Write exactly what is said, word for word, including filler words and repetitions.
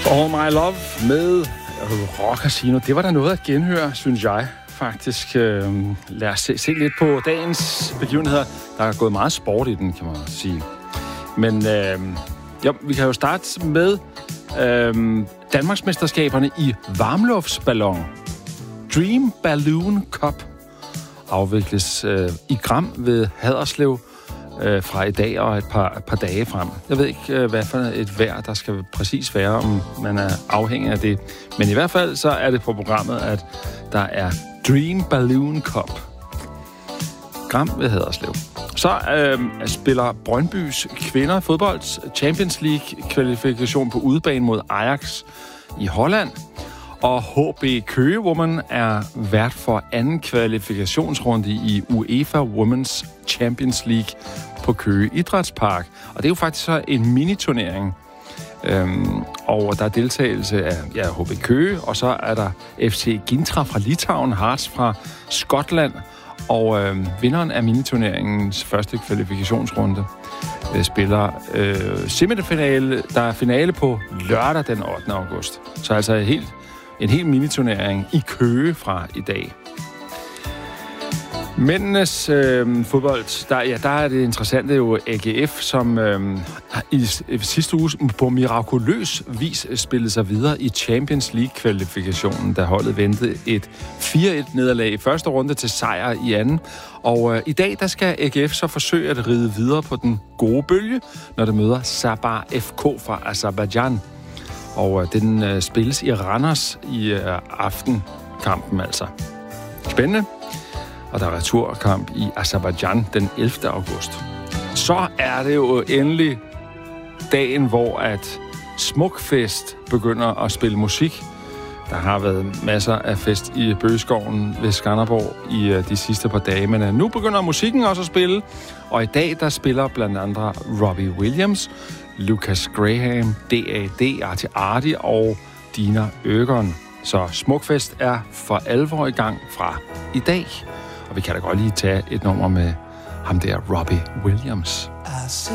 All My Love med Rock Casino. Det var da noget at genhøre, synes jeg faktisk. Lad os se, se lidt på dagens begivenheder. Der er gået meget sport i den, kan man sige. Men øh, ja, vi kan jo starte med øh, Danmarksmesterskaberne i varmluftsballon. Dream Balloon Cup afvikles øh, i Gram ved Haderslev øh, fra i dag og et par, et par dage frem. Jeg ved ikke, øh, hvad for et vejr, der skal præcis være, om man er afhængig af det. Men i hvert fald så er det på programmet, at der er Dream Balloon Cup. Gram ved Haderslev. Så øh, spiller Brøndbys kvinder fodbold Champions League kvalifikation på udebane mod Ajax i Holland. Og H B Køge Women er vært for anden kvalifikationsrunde i UEFA Women's Champions League på Køge Idrætspark. Og det er jo faktisk så en miniturnering. Øhm, og der er deltagelse af ja, H B Køge, og så er der F C Gintra fra Litauen, Hearts fra Skotland. Og øhm, vinderen af miniturneringens første kvalifikationsrunde øh, spiller øh, semifinale. Der er finale på lørdag den ottende august. Så altså helt en hel miniturnering i Køge fra i dag. Mændenes øh, fodbold, der, ja, der er det interessante jo A G F, som øh, i, i sidste uge på mirakuløs vis spillede sig videre i Champions League-kvalifikationen, da holdet ventede et fire et nederlag i første runde til sejr i anden. Og øh, i dag der skal A G F så forsøge at ride videre på den gode bølge, når det møder Sabah F K fra Aserbajdsjan. Og øh, den øh, spilles i Randers i øh, aftenkampen altså. Spændende. Og der er returkamp i Aserbajdsjan den ellevte august. Så er det jo endelig dagen, hvor at Smukfest begynder at spille musik. Der har været masser af fest i Bøgeskoven ved Skanderborg i uh, de sidste par dage, men uh, nu begynder musikken også at spille. Og i dag, der spiller blandt andre Robbie Williams, Lucas Graham, D A D, Artie Artie og Dina Øgeren. Så Smukfest er for alvor i gang fra i dag. Og vi kan da godt lige tage et nummer med ham der, Robbie Williams.